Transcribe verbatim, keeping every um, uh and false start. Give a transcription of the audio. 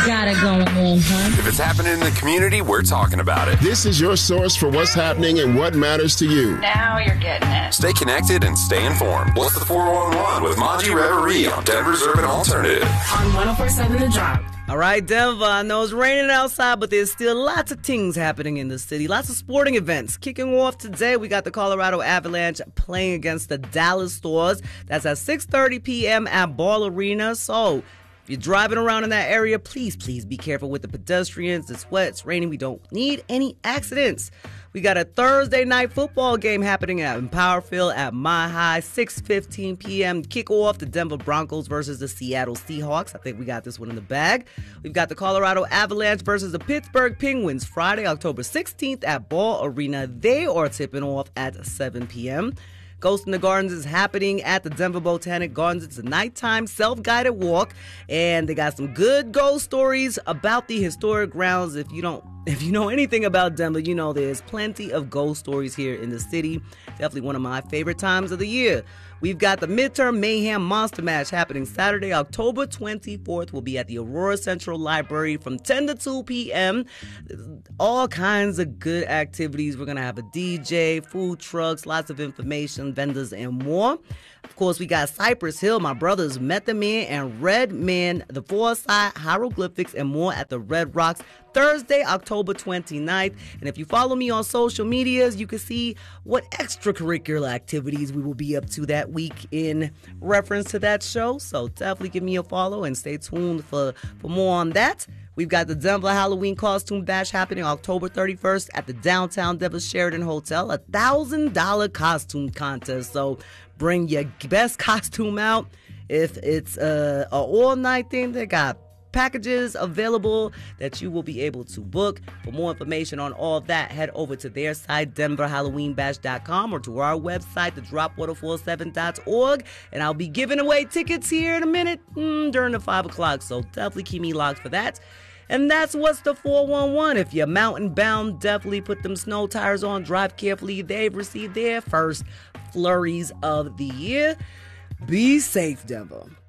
got it going on, huh? If it's happening in the community, we're talking about it. This is your source for what's happening and what matters to you. Now you're getting it. Stay connected and stay informed. What's the four one one with Monty Reverie on Denver's Urban Alternative? On one oh four point seven The Drop. All right, Denver, I know it's raining outside, but there's still lots of things happening in the city. Lots of sporting events. Kicking off today, we got the Colorado Avalanche playing against the Dallas Stars. That's at six thirty p.m. at Ball Arena. So if you're driving around in that area, please, please be careful with the pedestrians. It's wet, it's raining. We don't need any accidents. We got a Thursday night football game happening at Empower Field at Mile High, six fifteen p.m. Kickoff, the Denver Broncos versus the Seattle Seahawks. I think we got this one in the bag. We've got the Colorado Avalanche versus the Pittsburgh Penguins Friday, October sixteenth at Ball Arena. They are tipping off at seven p.m. Ghost in the Gardens is happening at the Denver Botanic Gardens. It's a nighttime self-guided walk, and they got some good ghost stories about the historic grounds. If you don't, if you know anything about Denver, you know there's plenty of ghost stories here in the city. Definitely one of my favorite times of the year. We've got the Midterm Mayhem Monster Match happening Saturday, October twenty-fourth. We'll be at the Aurora Central Library from ten to two p.m. All kinds of good activities. We're going to have a D J, food trucks, lots of information, vendors, and more. Of course, we got Cypress Hill, my brothers, Method Man and Red Man, the Foresight, Hieroglyphics, and more at the Red Rocks Thursday, October twenty-ninth. And if you follow me on social medias, you can see what extracurricular activities we will be up to that week in reference to that show. So definitely give me a follow and stay tuned for, for more on that. We've got the Denver Halloween Costume Bash happening October thirty-first at the Downtown Denver Sheraton Hotel, a one thousand dollars costume contest. So bring your best costume out. If it's uh, a all-night thing, they got packages available that you will be able to book. For more information on all that, head over to their site, denver halloween bash dot com, or to our website, the drop one oh four seven dot org. And I'll be giving away tickets here in a minute mm, during the five o'clock, so definitely keep me locked for that. And that's what's the four one one. If you're mountain bound, definitely put them snow tires on. Drive carefully. They've received their first flurries of the year. Be safe, Denver.